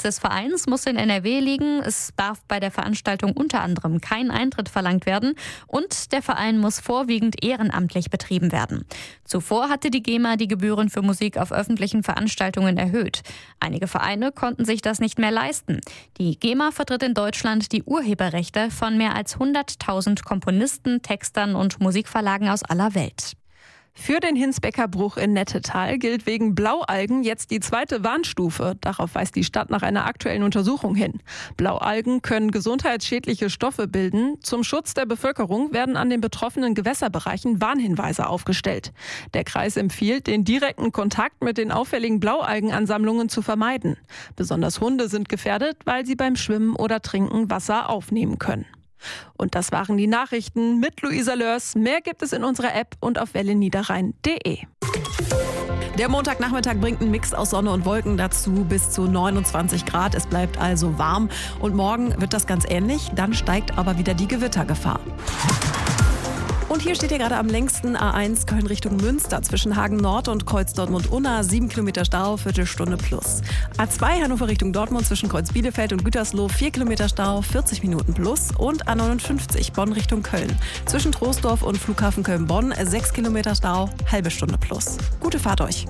des Vereins muss in NRW liegen. Es darf bei der Veranstaltung unter anderem kein Eintritt verlangt werden und der Verein muss vorwiegend ehrenamtlich betrieben werden. Zuvor hatte die GEMA die Gebühren für Musik auf öffentlichen Veranstaltungen erhöht. Einige Vereine konnten sich das nicht mehr leisten. Die GEMA vertritt in Deutschland die Urheberrechte von mehr als 100.000 Komponisten, Textern und Musikverlagen aus aller Welt. Für den Hinsbecker Bruch in Nettetal gilt wegen Blaualgen jetzt die 2. Warnstufe. Darauf weist die Stadt nach einer aktuellen Untersuchung hin. Blaualgen können gesundheitsschädliche Stoffe bilden. Zum Schutz der Bevölkerung werden an den betroffenen Gewässerbereichen Warnhinweise aufgestellt. Der Kreis empfiehlt, den direkten Kontakt mit den auffälligen Blaualgenansammlungen zu vermeiden. Besonders Hunde sind gefährdet, weil sie beim Schwimmen oder Trinken Wasser aufnehmen können. Und das waren die Nachrichten mit Luisa Lörs. Mehr gibt es in unserer App und auf welleniederrhein.de. Der Montagnachmittag bringt einen Mix aus Sonne und Wolken dazu, bis zu 29 Grad. Es bleibt also warm. Und morgen wird das ganz ähnlich. Dann steigt aber wieder die Gewittergefahr. Und hier steht ihr gerade am längsten A1 Köln Richtung Münster zwischen Hagen Nord und Kreuz Dortmund-Unna. 7 Kilometer Stau, Viertelstunde plus. A2 Hannover Richtung Dortmund zwischen Kreuz Bielefeld und Gütersloh. 4 Kilometer Stau, 40 Minuten plus. Und A59 Bonn Richtung Köln zwischen Troisdorf und Flughafen Köln-Bonn. 6 Kilometer Stau, halbe Stunde plus. Gute Fahrt euch.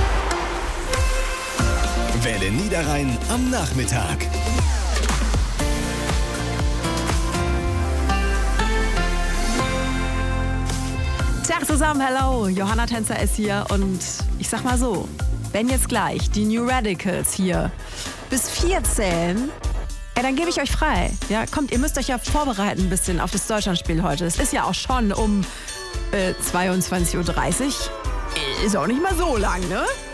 Welle Niederrhein am Nachmittag. Tag zusammen, hello, Johanna Tänzer ist hier und ich sag mal so, wenn jetzt gleich die New Radicals hier bis 4 zählen, dann gebe ich euch frei. Ja, kommt, ihr müsst euch ja vorbereiten ein bisschen auf das Deutschlandspiel heute. Es ist ja auch schon um 22.30 Uhr. Ist auch nicht mal so lang, ne?